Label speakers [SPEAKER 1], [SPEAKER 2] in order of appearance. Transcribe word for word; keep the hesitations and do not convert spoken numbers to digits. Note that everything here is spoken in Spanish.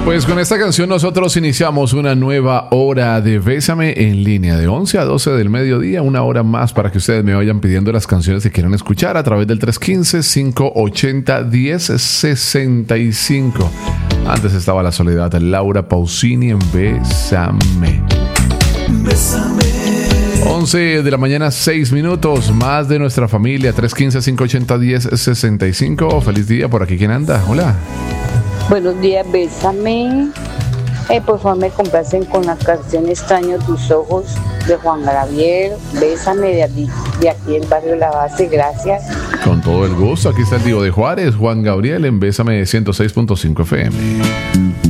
[SPEAKER 1] Pues con esta canción nosotros iniciamos una nueva hora de Bésame en línea de once a doce del mediodía, una hora más para que ustedes me vayan pidiendo las canciones que quieran escuchar a través del tres uno cinco, cinco ocho cero, uno cero seis cinco. Antes estaba la Soledad, Laura Pausini en Bésame.
[SPEAKER 2] Bésame.
[SPEAKER 1] once de la mañana, seis minutos, más de nuesra familia, tres uno cinco, cinco ocho cero, uno cero seis cinco. Feliz día, por aquí, ¿quién anda? Hola.
[SPEAKER 3] Buenos días, Bésame. Eh, por favor, me complacen con la canción Extraño tus ojos de Juan Gabriel. Bésame de aquí, de aquí del barrio La Base, gracias.
[SPEAKER 1] Con todo el gusto, aquí está el tío de Juárez, Juan Gabriel en Bésame ciento seis punto cinco F M.